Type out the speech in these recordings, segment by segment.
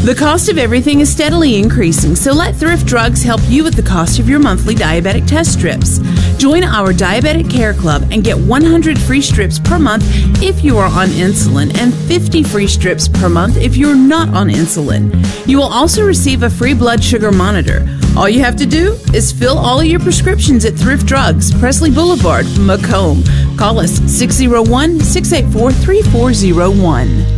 The cost of everything is steadily increasing, so let Thrift Drugs help you with the cost of your monthly diabetic test strips. Join our Diabetic Care Club and get 100 free strips per month if you are on insulin and 50 free strips per month if you're not on insulin. You will also receive a free blood sugar monitor. All you have to do is fill all of your prescriptions at Thrift Drugs, Presley Boulevard, Macomb. Call us 601-684-3401.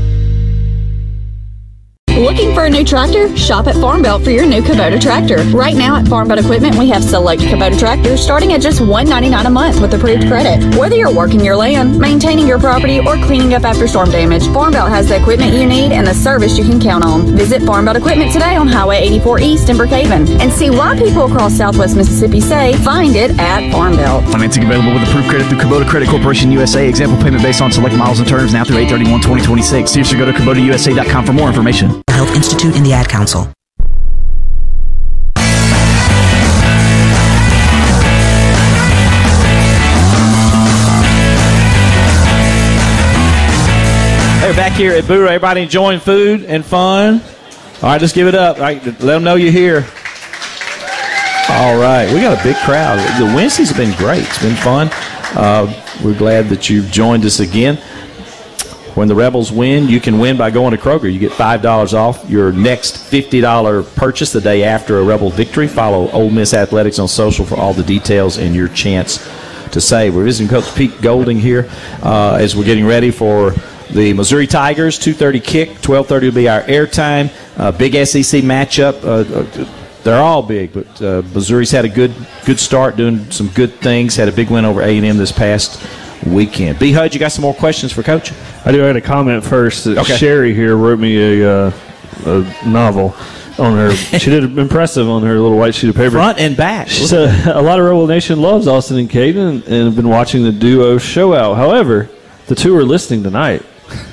Looking for a new tractor? Shop at Farm Belt for your new Kubota tractor. Right now at Farm Belt Equipment, we have select Kubota tractors starting at just $199 a month with approved credit. Whether you're working your land, maintaining your property, or cleaning up after storm damage, Farm Belt has the equipment you need and the service you can count on. Visit Farm Belt Equipment today on Highway 84 East in Brookhaven and see why people across Southwest Mississippi say, find it at Farm Belt. Financing available with approved credit through Kubota Credit Corporation USA. Example payment based on select miles and terms now through 8/31/2026. Seriously, go to KubotaUSA.com for more information. Health Institute and the Ad Council. Hey, we're back here at Boo. Everybody enjoying food and fun? All right, let's give it up. All right, let them know you're here. All right, we got a big crowd. The Wednesdays have been great. It's been fun. We're glad that you've joined us again. When the Rebels win, you can win by going to Kroger. You get $5 off your next $50 purchase the day after a Rebel victory. Follow Ole Miss Athletics on social for all the details and your chance to save. We're visiting Coach Pete Golding here as we're getting ready for the Missouri Tigers. 2:30 kick, 12:30 will be our airtime. Big SEC matchup. They're all big, but Missouri's had a good start, doing some good things. Had a big win over A&M this past weekend. B. Hud, you got some more questions for Coach? I do. I had a comment first. Okay. Sherry here wrote me a novel on her. She did impressive on her little white sheet of paper. Front and back. She said a lot of Rebel Nation loves Austin and Caden and have been watching the duo show out. However, the two are listening tonight.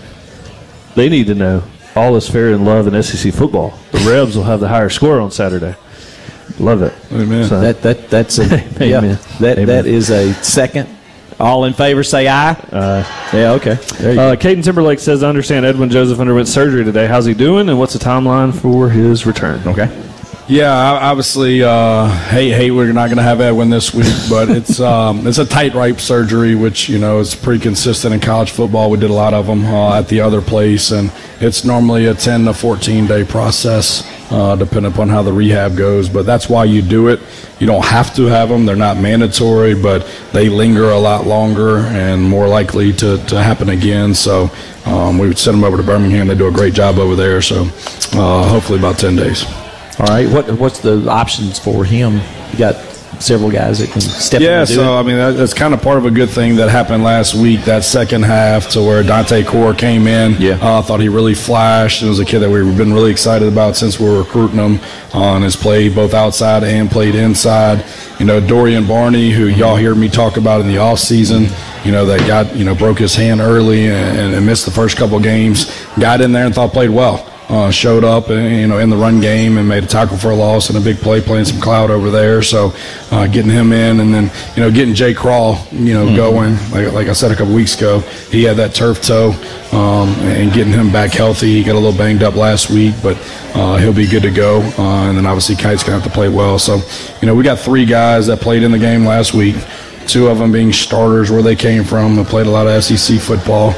They need to know all is fair in love in SEC football. The Rebs will have the higher score on Saturday. Love it. Amen. So, that's a Amen. That is a second. All in favor, say aye. Yeah, okay. There you go. Caden Timberlake says, I understand Edwin Joseph underwent surgery today. How's he doing, and what's the timeline for his return? Okay. Yeah, obviously, hey, we're not going to have Edwin this week, but it's a tight ripe surgery, which is pretty consistent in college football. We did a lot of them at the other place, and it's normally a 10 to 14 day process, depending upon how the rehab goes. But that's why you do it. You don't have to have them; they're not mandatory, but they linger a lot longer and more likely to happen again. So we would send them over to Birmingham. They do a great job over there. So hopefully about 10 days. All right. What's the options for him? You got several guys that can step in and do it. I mean, that's kind of part of a good thing that happened last week, that second half, to where Dante Core came in. Yeah. I thought he really flashed. It was a kid that we've been really excited about since we were recruiting him. And has played both outside and played inside. Dorian Barney, who y'all hear me talk about in the offseason, that got, broke his hand early and missed the first couple games, got in there and thought played well. Showed up, in the run game and made a tackle for a loss and a big play, playing some cloud over there. So getting him in, and then getting Jay Crawl going. Like I said a couple weeks ago, he had that turf toe, and getting him back healthy. He got a little banged up last week, but he'll be good to go. And then obviously Kite's gonna have to play well. So we got 3 guys that played in the game last week. 2 of them being starters where they came from. They played a lot of SEC football,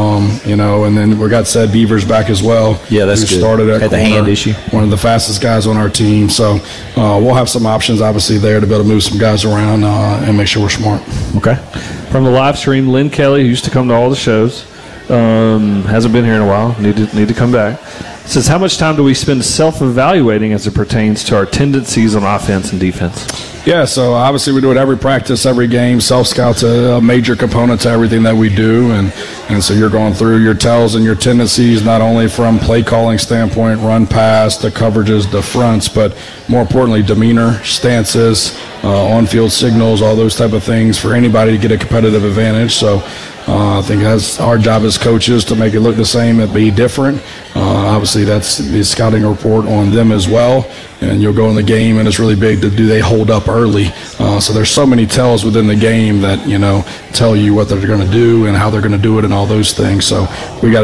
and then we got Ced Beavers back as well. Yeah, that's good. Started at had corner, the hand issue. one of the fastest guys on our team. So we'll have some options, obviously, there to be able to move some guys around and make sure we're smart. Okay. From the live stream, Lynn Kelly, who used to come to all the shows, hasn't been here in a while. Need to come back. Says, how much time do we spend self-evaluating as it pertains to our tendencies on offense and defense? Yeah, so obviously we do it every practice, every game. Self-scout's a major component to everything that we do, and so you're going through your tells and your tendencies, not only from play calling standpoint, run pass, the coverages, the fronts, but more importantly, demeanor, stances, on-field signals, all those type of things for anybody to get a competitive advantage. So I think that's our job as coaches, to make it look the same and be different. Obviously, that's the scouting report on them as well. And you'll go in the game, and it's really big do they hold up early. So there's so many tells within the game that tell you what they're going to do and how they're going to do it and all those things. So we got